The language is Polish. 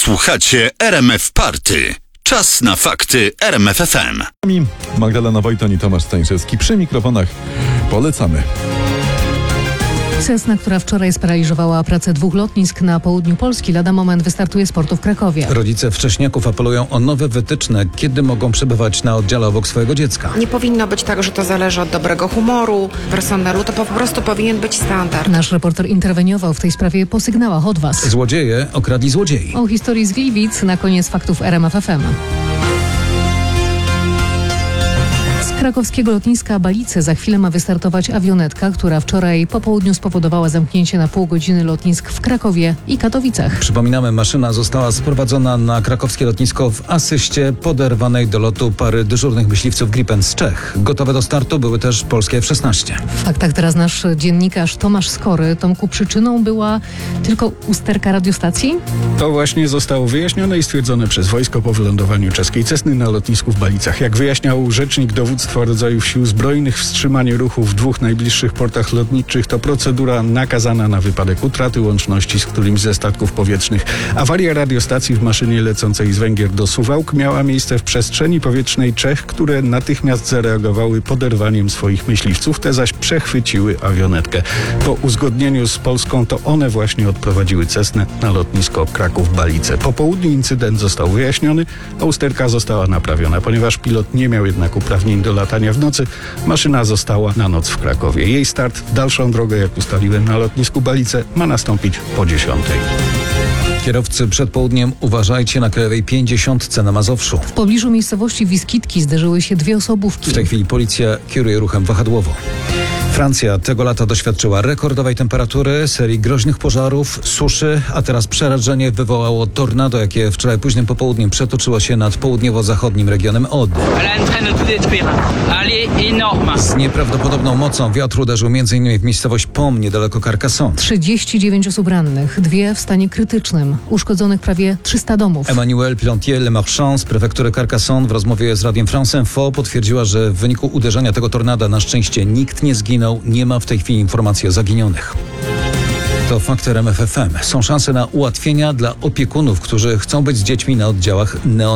Słuchacie RMF Party. Czas na fakty RMF FM. Magdalena Wojton i Tomasz Stańszewski przy mikrofonach. Polecamy. Cessna, która wczoraj sparaliżowała pracę 2 lotnisk na południu Polski, lada moment wystartuje z portu w Krakowie. Rodzice wcześniaków apelują o nowe wytyczne, kiedy mogą przebywać na oddziale obok swojego dziecka. Nie powinno być tak, że to zależy od dobrego humoru personelu. To po prostu powinien być standard. Nasz reporter interweniował w tej sprawie po sygnałach od Was. Złodzieje okradli złodziei. O historii z Gliwic na koniec faktów RMF FM. Z krakowskiego lotniska Balice za chwilę ma wystartować awionetka, która wczoraj po południu spowodowała zamknięcie na pół godziny lotnisk w Krakowie i Katowicach. Przypominamy, maszyna została sprowadzona na krakowskie lotnisko w asyście poderwanej do lotu pary dyżurnych myśliwców Gripen z Czech. Gotowe do startu były też polskie F-16. W faktach teraz nasz dziennikarz Tomasz Skory. Tomku, przyczyną była tylko usterka radiostacji? To właśnie zostało wyjaśnione i stwierdzone przez wojsko po wylądowaniu czeskiej Cessny na lotnisku w Balicach. Jak wyjaśniał rzecznik dowództwa rodzajów sił zbrojnych, wstrzymanie ruchu w 2 najbliższych portach lotniczych to procedura nakazana na wypadek utraty łączności z którymś ze statków powietrznych. Awaria radiostacji w maszynie lecącej z Węgier do Suwałk miała miejsce w przestrzeni powietrznej Czech, które natychmiast zareagowały poderwaniem swoich myśliwców, te zaś przechwyciły awionetkę. Po uzgodnieniu z Polską to one właśnie odprowadziły Cessnę na lotnisko Kraków-Balice. Po południu incydent został wyjaśniony, a usterka została naprawiona. Ponieważ pilot nie miał jednak uprawnień do latania w nocy, maszyna została na noc w Krakowie. Jej start w dalszą drogę, jak ustaliłem, na lotnisku Balice ma nastąpić po 10:00. Kierowcy przed południem uważajcie na krajowej 50 na Mazowszu. W pobliżu miejscowości Wiskitki zderzyły się 2 osobówki. W tej chwili policja kieruje ruchem wahadłowo. Francja tego lata doświadczyła rekordowej temperatury, serii groźnych pożarów, suszy, a teraz przerażenie wywołało tornado, jakie wczoraj późnym popołudniem przetoczyło się nad południowo-zachodnim regionem Aude. Z nieprawdopodobną mocą wiatr uderzył m.in. w miejscowość Pom, niedaleko Carcassonne. 39 osób rannych, 2 w stanie krytycznym. Uszkodzonych prawie 300 domów. Emmanuel Plantier-Lemarchand z prefektury Carcassonne w rozmowie z Radiem France Info potwierdziła, że w wyniku uderzenia tego tornada na szczęście nikt nie zginął. Nie ma w tej chwili informacji o zaginionych. To fakty RMF FM. Są szanse na ułatwienia dla opiekunów, którzy chcą być z dziećmi na oddziałach